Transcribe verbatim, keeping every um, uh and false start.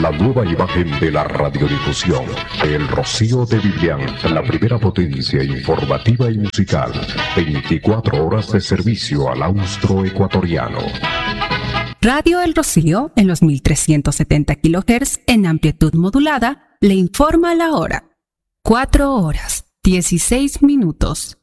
la nueva imagen de la radiodifusión. El Rocío de Vivian, la primera potencia informativa y musical. veinticuatro horas de servicio al austroecuatoriano. Radio El Rocío, en los mil trescientos setenta kilohertz en amplitud modulada, le informa la hora. cuatro horas, dieciséis minutos.